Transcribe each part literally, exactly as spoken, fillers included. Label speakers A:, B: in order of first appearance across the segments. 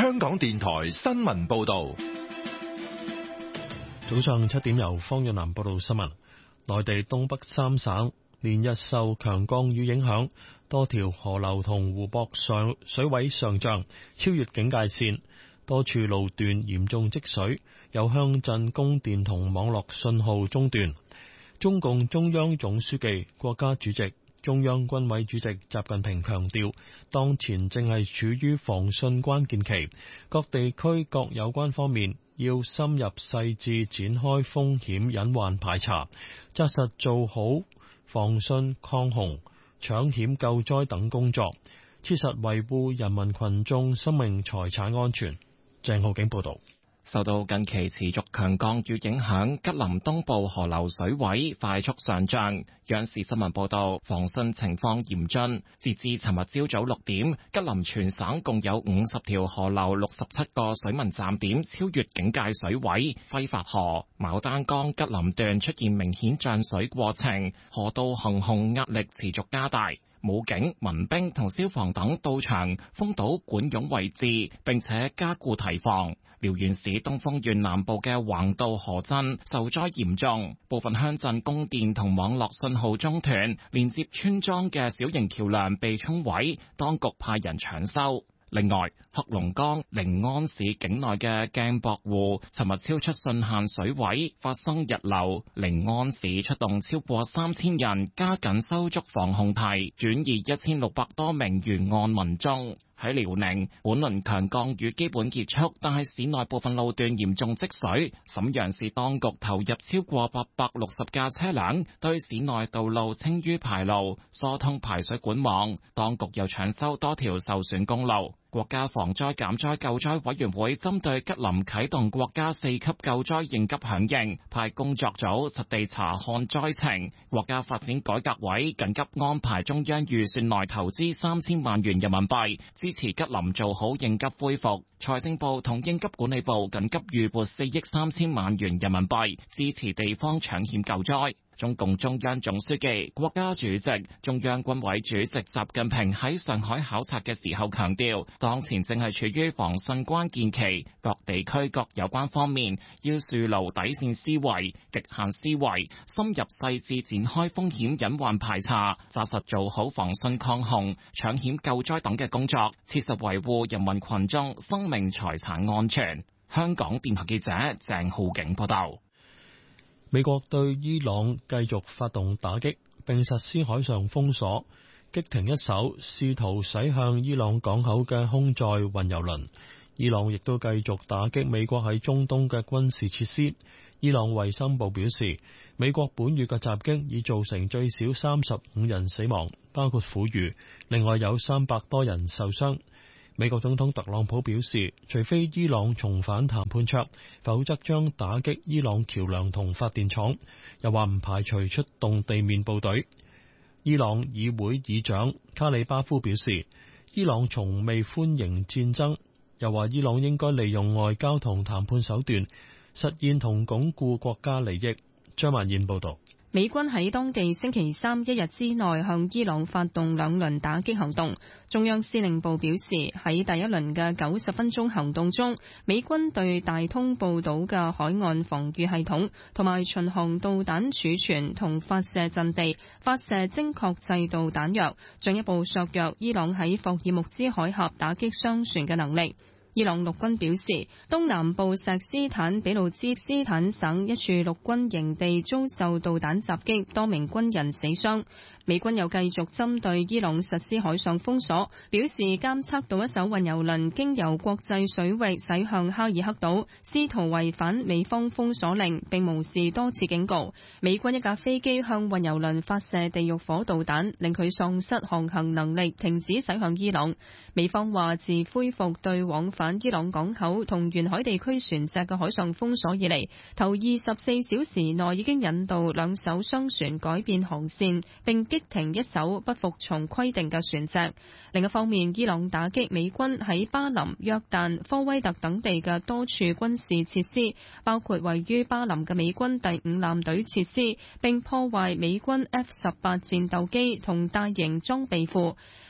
A: 香港電台新聞報道。
B: 早上七點由方潤南報道新聞。內地東北三省連日受強降雨影響，多條河流同湖泊上水位上漲，超越警戒線，多處路段嚴重積水，有鄉鎮供電同網絡信號中斷。中共中央總書記、國家主席、中央軍委主席習近平強調，當前正係處於防汛關鍵期，各地區各有關方面要深入細緻展開風險隱患排查，紮實做好防汛抗洪、搶險救災等工作，切實維護人民群眾生命財產安全。鄭浩景報道。
C: 受到近期持續強降雨影響，吉林東部河流水位快速上漲。央視新聞報道，防汛情況嚴峻。截至尋日朝早六點，吉林全省共有五十條河流、六十七個水文站點超越警戒水位。揮發河、牡丹江吉林段出現明顯漲水過程，河道行洪壓力持續加大。武警、民兵同消防等到場封堵管湧位置，並且加固堤防。遼源市東豐縣南部嘅橫渡河鎮受災嚴重，部分鄉鎮供電同網絡信號中斷，連接村莊嘅小型橋梁被沖毀，當局派人搶修。另外，黑龍江寧安市境內嘅鏡泊湖尋日超出汛限水位，發生溢流。寧安市出動超過三千人，加緊修築防洪堤，轉移一千六百多名沿岸民眾。喺遼寧，本輪強降雨基本結束，但係市內部分路段嚴重積水。瀋陽市當局投入超過八百六十架車輛，對市內道路清淤排澇、疏通排水管網。當局又搶修多條受損公路。國家防災減災救災委員會針對吉林啟動國家四級救災應急響應，派工作組實地查看災情。國家發展改革委緊急安排中央預算內投資三千萬元人民幣，支持吉林做好應急恢復。財政部同應急管理部緊急預撥四億三千萬元人民幣，支持地方搶險救災。中共中央總書記、國家主席、中央軍委主席習近平喺上海考察嘅時候強調，當前正係處於防汛關鍵期，各地區各有關方面要樹牢底線思維、極限思維，深入細緻展開風險隱患排查，紮實做好防汛抗洪、搶險救災等嘅工作，切實維護人民群眾生命財產安全。香港電台記者鄭浩景報道。
B: 美國對伊朗繼續發動打擊，並實施海上封鎖，擊停一艘試圖駛向伊朗港口嘅空載運油輪。伊朗亦都繼續打擊美國喺中東嘅軍事設施。伊朗衛生部表示，美國本月嘅襲擊已造成最少三十五人死亡，包括婦孺，另外有三百多人受傷。美國總統特朗普表示，除非伊朗重返談判桌，否則將打擊伊朗橋樑同發電廠，又話唔排除出動地面部隊。伊朗議會議長卡里巴夫表示，伊朗從未歡迎戰爭，又話伊朗應該利用外交同談判手段，實現同鞏固國家利益。張曼燕報道。
D: 美軍喺當地星期三一日之內向伊朗發動兩輪打擊行動。中央司令部表示，喺第一輪嘅九十分鐘行動中，美軍對大通布島嘅海岸防禦系統同埋巡航導彈儲存同發射陣地發射精確制導彈藥，進一步削弱伊朗喺霍爾木茲海峽打擊商船嘅能力。伊朗陸軍表示，東南部錫斯坦比魯茲斯坦省一處陸軍營地遭受導彈襲擊，多名軍人死傷。美軍又繼續針對伊朗實施海上封鎖，表示監測到一艘運油輪經由國際水域駛向哈爾克島，試圖違反美方封鎖令，並無視多次警告。美軍一架飛機向運油輪發射地獄火導彈，令佢喪失航行能力，停止駛向伊朗。美方話，自恢復對往返伊朗港口同沿海地區船隻嘅海上封鎖以嚟，頭二十四小時內已經引導兩艘商船改變航線，並擊停一艘不服從規定嘅船隻。另一方面，伊朗打擊美軍喺巴林、約旦、科威特等地嘅多處軍事設施，包括位於巴林嘅美軍第五艦隊設施，並破壞美軍 F 十八戰鬥機同大型裝備庫。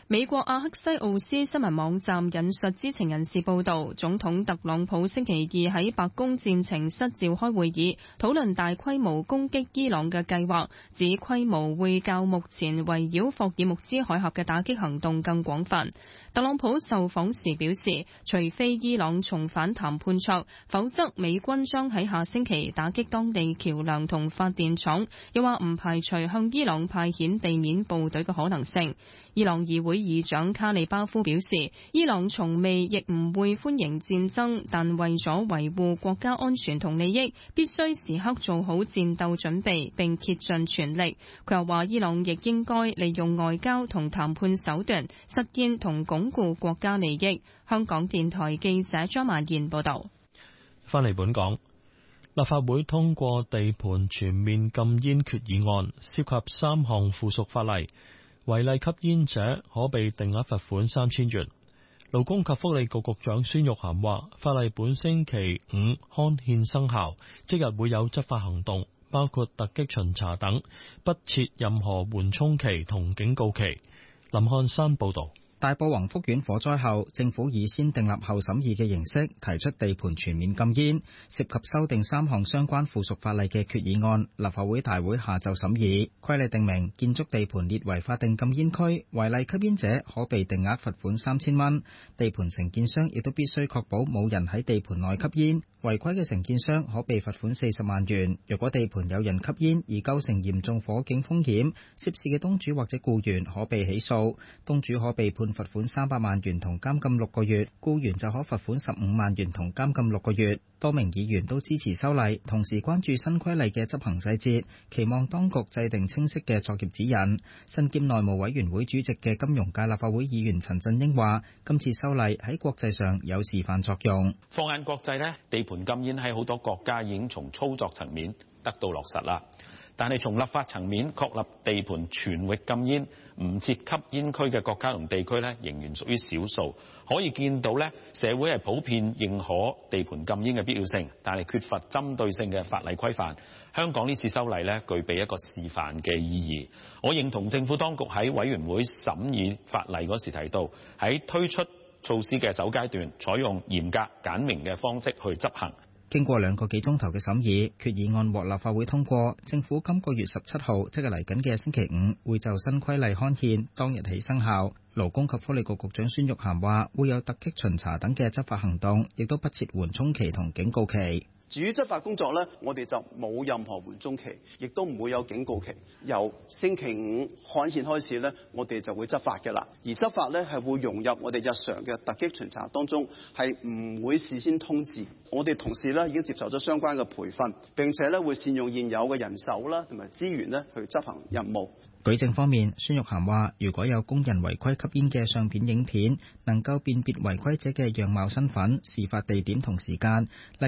D: 美國阿克西奧斯新聞網站引述知情人士報道，總統特朗普星期二喺白宮戰情室召開會議，討論大規模攻擊伊朗嘅計劃，指規模會較目前圍繞霍爾木茲海峽嘅打擊行動更廣泛。特朗普受訪時表示，除非伊朗重返談判桌，否則美軍將喺下星期打擊當地橋梁同發電廠，又話唔排除向伊朗派遣地面部隊嘅可能性。伊朗議會議長卡利巴夫表示，伊朗從未亦唔會歡迎戰爭，但為咗維護國家安全同利益，必須時刻做好戰鬥準備並竭盡全力。佢又話，伊朗亦應該利用外交同談判手段，實現同鞏固國家利益。香港電台記者張曼燕報道。
B: 翻嚟本港，立法會通過地盤全面禁煙決議案，涉及三項附屬法例。違例吸煙者可被定額罰款三千元。勞工及福利局局長孫玉菡話，法例本星期五刊憲生效，即日會有執法行動，包括突擊巡查等，不設任何緩衝期同警告期。林漢山報道。
E: 大埔宏福苑火災後，政府以先訂立後審議嘅形式提出地盤全面禁煙，涉及修訂三項相關附屬法例嘅決議案，立法會大會下晝審議。規例定明，建築地盤列為法定禁煙區，違例吸煙者可被定額罰款三千蚊。地盤承建商亦都必須確保冇人喺地盤內吸煙，違規嘅承建商可被罰款四十萬元。若果地盤有人吸煙而構成嚴重火警風險，涉事嘅東主或者僱員可被起訴，東主可被判罰款三百萬元同監禁六個月，僱員就可罰款十五萬元同監禁六個月。多名議員都支持修例，同時關注新規例嘅執行細節，期望當局制定清晰嘅作業指引。身兼內務委員會主席嘅金融界立法會議員陳振英話，今次修例喺國際上有示範作用。
F: 放眼國際呢，地盤禁煙喺好多國家已經從操作層面得到落實啦。但係從立法層面確立地盤全域禁煙、唔設吸煙區嘅國家同地區呢，仍然屬於少數。可以見到呢，社會係普遍認可地盤禁煙嘅必要性，但係缺乏針對性嘅法例規範。香港呢次修例呢，具備一個示範嘅意義。我認同政府當局喺委員會審議法例嗰時提到，喺推出措施嘅首階段，採用嚴格簡明嘅方式去執行。
E: 經過兩個幾鐘頭嘅審議，決議案獲立法會通過。政府今個月十七號，即係嚟緊嘅星期五，會就新規例刊憲，當日起生效。勞工及福利局局長孫玉菡話，會有突擊巡查等嘅執法行動，亦都不設緩衝期同警告期。
G: 至於執法工作呢，我哋就冇任何緩衝期，亦都唔會有警告期。由星期五刊憲開始呢，我哋就會執法嘅啦。而執法呢，係會融入我哋日常嘅突擊巡查當中，係唔會事先通知。我哋同事呢已經接受咗相關嘅培訓，並且呢會善用現有嘅人手啦同埋資源呢去執行任務。
E: 舉證方面，孫玉菡話，如果有工人違規吸煙嘅相片影片，能夠辨別違規者嘅樣貌身份、事發地點同時間，例